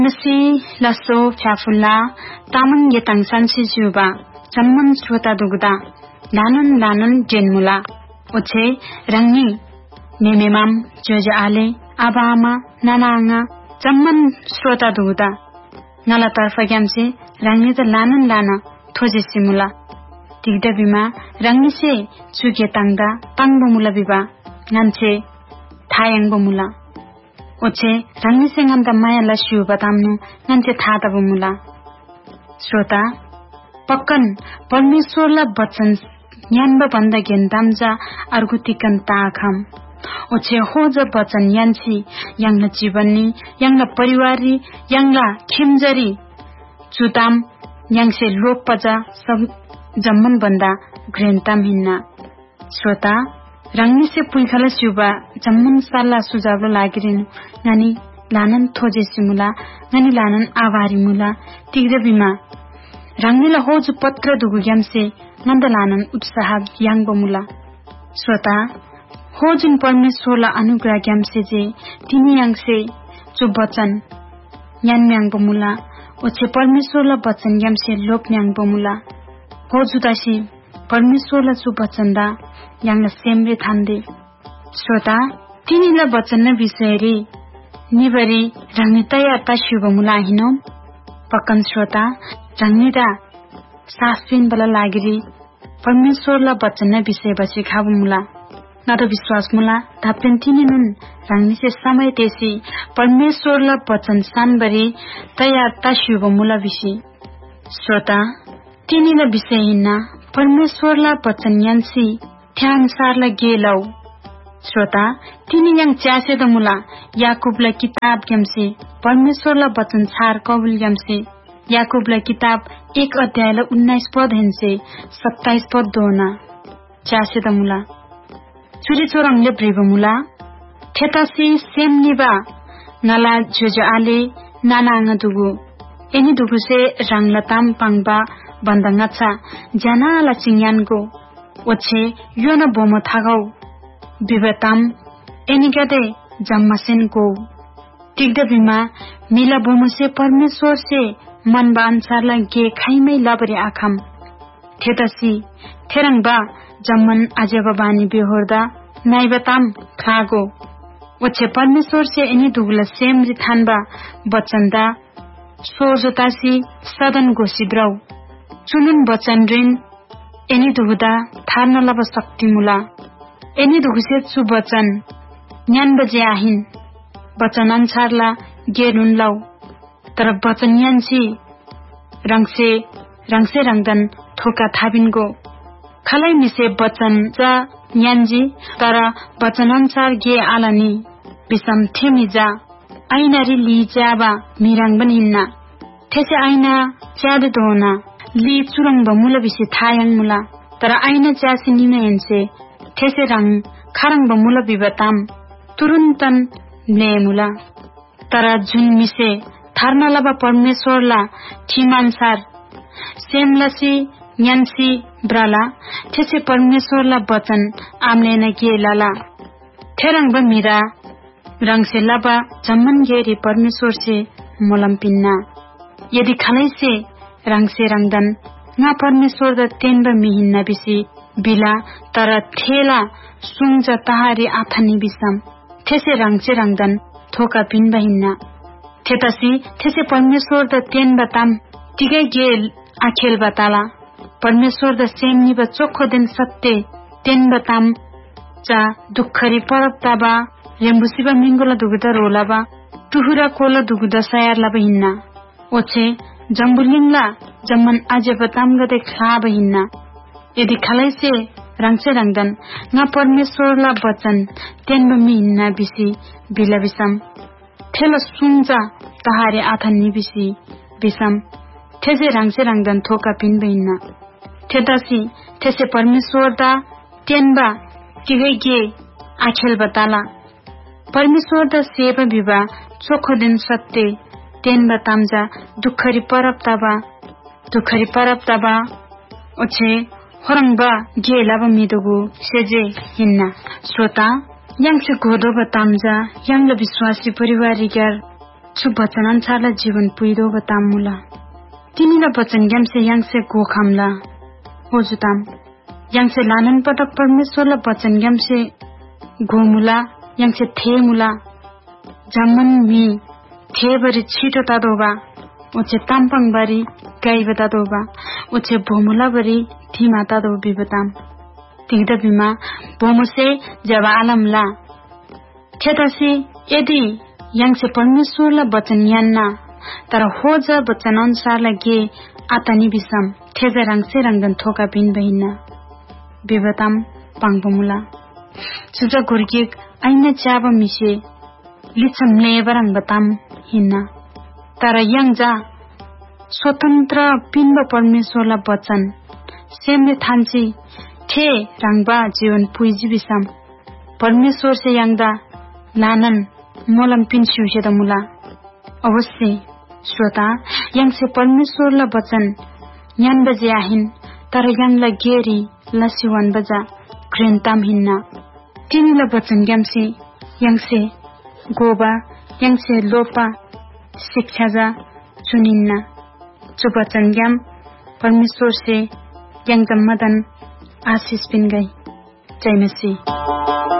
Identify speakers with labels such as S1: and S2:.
S1: nasi laso phyafulla tamang yetang sansi juba jamman shrota dugda lanan jenmula oche rangi mememam joja ale abama nananga jamman shrota dugda ngala tarfa gyamse rangi ta lanan lana thoje simula tigda bima rangi se chuge tangda tangbo mula biba nganche thayang bomula oche rangi se nganda maya la shu batamnu nganche thada bomula श्रोता पक्कन परमेश्वरला वचन ज्ञानबा भन्दा गेन्दामजा अर्गुतिकन ताखम ओछे होज वचन यान्सी यांगला जीवननी यांगला परिवाररी यांगला खिमजरी चुताम यांगसे लोप पजा सब जम्मन बन्दा घ्रेन्ताम हिन्ना श्रोता रंगनी से पुइखला सुबा जम्मन साला सुजावलो लागिरिन नानी लानन थोजे सिमुला नानी लानन आवारी मुला तिग्र बिमा रंगनीला होज पत्र दुगु ग्यामसे नन्दलानन उत्साह यांग बमुला श्रोता होजुन परमेश्वरला अनुग्रह ग्यामसे जे तिमी यांगसे जो वचन यान म्यांग बमुला ओछे परमेश्वरला वचन ग्यामसे लोप म्यांग बमुला होजुदासी परमेश्वरला जो वचन दा यांगला सेमरे थान्दे श्रोता तिनीला वचन न विषयरी निबरी रंगनीतया तशुब मुला हिनो पक्कन श्रोता रंगनीदा सासपिन बला लागिरी परमेश्वरला वचन न विषय बसी खाब मुला नातो विश्वास मुला धापेन तिनी नुन रंगनी से समय तेसी परमेश्वरला वचन सानबरी तया तशुब मुला विषय श्रोता तिनीला विषय हिन्ना परमेश्वरला वचन यान्सी थ्यानुसारला गेलौ श्रोता तिनी yang च्यासे द मुला याकूबला किताब ग्यामसे परमेश्वरला वचन छार कबुल ग्यामसे याकूबला किताब 1 अध्यायला 19 पद हेन्से 27 पद दोना च्यासे द मुला चुरी चोरङले ब्रेब मुला थेतासी सेमनिबा नला जोजआले नानाङ दुगु एनी दुगुसे रंगलताम पाङबा बन्दङाचा जनाला चिङयानको ओछे यो न बोम थागौ विवताम एनिगदे जम्मासेन को टिग्द बिमा मिला बोमसे परमेश्वर से मन बान्सारला गे खाइमै लबरे आखम थेतसी थेरंगबा जम्मन अजब बानी बेहोर्दा नाइबताम खागो ओछे परमेश्वर से एनी दुगला सेमरि थानबा बचनदा सोजतासी सदन गोसिद्रौ चुनुन बचन रिन एनी दुगदा थार्न लब शक्ति मुला एनी दुगुसे चु वचन ज्ञान बजे आहिन वचन अनुसारला गेरुन लौ तर वचन यान्सी रंगसे रंगदन थोका थाबिनको खलै मिसे वचन जा ज्ञानजी तर वचन अनुसार गे आलानी बिसम थेमिजा आइनारी लिजाबा मिराङ बन हिन्ना थेसे आइना च्याद दोना ली चुरङ बमुला बिसे थायङ मुला तर आइना च्यासी निन हेन्से थेसे रंग खरङ बमुला बिबताम तुरुन्तन नेमुला तर जुन मिसे थार्नलाबा परमेश्वरला थिमानसार सेमलसी ज्ञानसी ब्राला थेसे परमेश्वरला वचन आम्लेन गेलाला थेरङ ब मिरा रंगसे लाबा जम्मन गेरी परमेश्वर से मोलम पिन्ना यदि खलै से रंगसे रंगदन ना परमेश्वर द तेन ब मिहिन्ना बिसी बिला तर थेला सुंग तहारी आथनी बिसम थेसे रंगसे रंगदन थोका पिन बहिन्ना थेतसी थेसे परमेश्वर द तेन बताम तिगै गेल आखेल बताला परमेश्वर द सेमनी ब चोखो दिन सत्य तेन बताम चा दुखरी परप्ताबा रेम्बुसिबा मिंगोला दुगुदा रोलाबा टुहुरा कोला दुगुदा सयारला बहिन्ना ओछे जम्बुलिङला जम्मन आज बताम गते खा बहिन्ना यदि खलैसे रंगसे रंगदन ना परमेश्वरला वचन तेन मिहिन्ना बिसी बिला बिसम थेला सुंजा तहारे आथन्नी बिसी बिसम थेसे रंगसे रंगदन थोका पिन बहिन्ना थेतासी थेसे परमेश्वर दा तेनबा तिगै गे आखेल बताला परमेश्वर दा सेवा बिबा चोखो दिन सत्य तेन बतामजा दुखरी परप्ताबा ओछे होरंगबा गेलाबा मिदुगु सेजे हिन्ना श्रोता यांगसे गोदो बतामजा यांगला विश्वासी परिवारिगर छु वचन अनुसारलाई जीवन पुइदो बताम मुला तिमीला वचन ग्याम से यांग से गो खामला हो जुताम यांग से लानन पटक परमेश्वरला वचन ग्याम से गो मुला यांग से थे मुला जमन मी थे बरी छिटो तादोबा उचे ताम्पंग बरी गाई बता दोबा उचे भोमुला बरी थी माता दो बिबताम तिगदा बिमा भोमु से जब आलमला खेतसी यदि यांग से परमेश्वरला वचन यान्ना तर हो ज वचन अनुसार लगे आतानी बिसम थेज रंग से रंगन थोका बिन बहिना बिबताम पांगबमुला सुजा गुर्गिक ऐना चाब मिसे लिचम लेबरंग बताम हिन्ना तर यांग जा स्वतन्त्र पिण्ड परमेश्वरला वचन सेमले थान्ची थे रंगबा जीवन पुइजी बिसम परमेश्वर से यांगदा लानन मोलम पिन्सिउ से मुला अवश्य श्रोता यांग से परमेश्वरला वचन यान बजे आहिन तर यांगला गेरी लसिवन बजा ग्रेन्ताम हिन्ना तिनीला वचन ग्याम से यांग से गोबा यांग से लोपा शिक्षा जा चुनिन्ना जो वचन ज्ञान परमेश्वर से यांग मदन आशीष पिन गई जय मसीह।